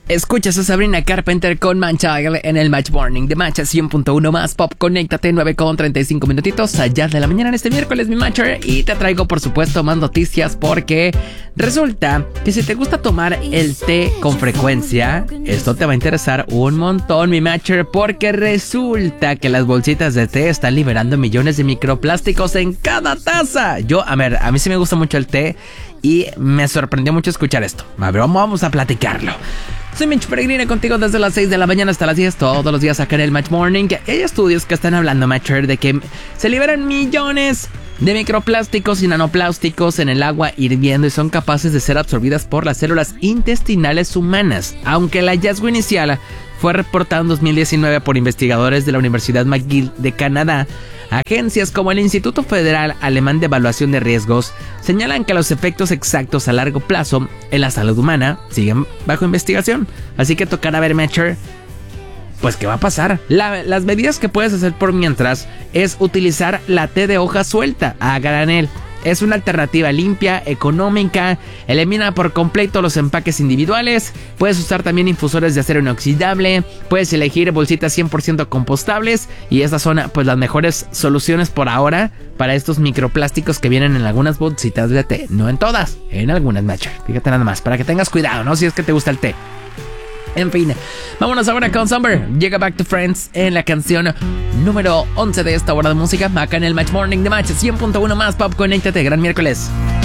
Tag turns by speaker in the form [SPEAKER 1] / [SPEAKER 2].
[SPEAKER 1] Escuchas a Sabrina Carpenter con Manchild en el Match Morning de Match 100.1 más Pop. Conéctate 9:35 minutitos allá de la mañana en este miércoles, mi Matcher. Y te traigo, por supuesto, más noticias porque resulta que si te gusta tomar el té con frecuencia, esto te va a interesar un montón, mi Matcher, porque resulta que las bolsitas de té están liberando millones de microplásticos en cada taza. A mí sí me gusta mucho el té y me sorprendió mucho escuchar esto. A ver, vamos a platicarlo. Soy Mitch Peregrina contigo desde las 6 de la mañana hasta las 10 todos los días acá en el Match Morning. Hay estudios que están hablando, Matcher, de que se liberan millones de microplásticos y nanoplásticos en el agua hirviendo y son capaces de ser absorbidas por las células intestinales humanas. Aunque el hallazgo inicial fue reportado en 2019 por investigadores de la Universidad McGill de Canadá, agencias como el Instituto Federal Alemán de Evaluación de Riesgos señalan que los efectos exactos a largo plazo en la salud humana siguen bajo investigación. Así que tocará ver, Matcher, pues qué va a pasar. Las medidas que puedes hacer por mientras es utilizar la té de hoja suelta a granel. Es una alternativa limpia, económica, elimina por completo los empaques individuales. Puedes usar también infusores de acero inoxidable. Puedes elegir bolsitas 100% compostables. Y estas son pues las mejores soluciones por ahora para estos microplásticos que vienen en algunas bolsitas de té. No en todas, en algunas, Matcher. Fíjate nada más, para que tengas cuidado, ¿no? Si es que te gusta el té. En fin, vámonos ahora con Summer. Llega Back to Friends en la canción número 11 de esta hora de música, acá en el Match Morning de Match 100.1 más Pop. Conéctate, gran miércoles.